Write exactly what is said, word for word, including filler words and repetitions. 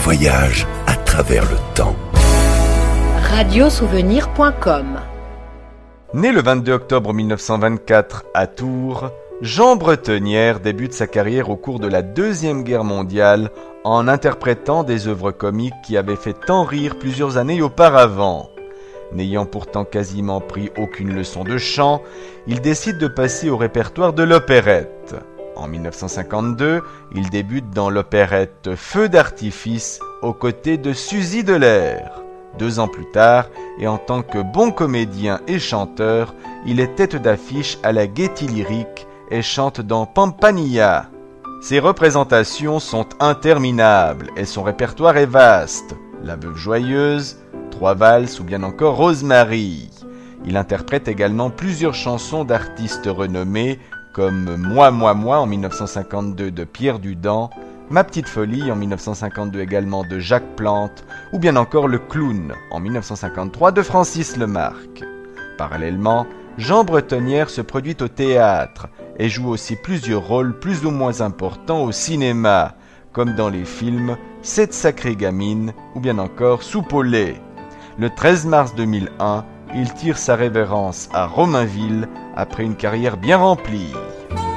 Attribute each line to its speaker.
Speaker 1: voyage à travers le temps.
Speaker 2: radio souvenir point com.
Speaker 3: Né le vingt-deux octobre mille neuf cent vingt-quatre à Tours, Jean Bretonnière débute sa carrière au cours de la Deuxième Guerre mondiale en interprétant des œuvres comiques qui avaient fait tant rire plusieurs années auparavant. N'ayant pourtant quasiment pris aucune leçon de chant, il décide de passer au répertoire de l'opérette. En mille neuf cent cinquante-deux, il débute dans l'opérette Feux d'artifice aux côtés de Suzy Delair. Deux ans plus tard, et en tant que bon comédien et chanteur, il est tête d'affiche à la Gaîté Lyrique et chante dans Pampania. Ses représentations sont interminables et son répertoire est vaste. La Veuve joyeuse, Trois valses ou bien encore Rosemary. Il interprète également plusieurs chansons d'artistes renommés comme Moi, moi, moi en mille neuf cent cinquante-deux de Pierre Dudant, Ma petite folie en mille neuf cent cinquante-deux également de Jacques Plante, ou bien encore Le clown en mille neuf cent cinquante-trois de Francis Lemarque. Parallèlement, Jean Bretonnière se produit au théâtre et joue aussi plusieurs rôles plus ou moins importants au cinéma, comme dans les films Cette sacrée gamine ou bien encore Soupe au lait. Le treize mars deux mille un, il tire sa révérence à Romainville après une carrière bien remplie.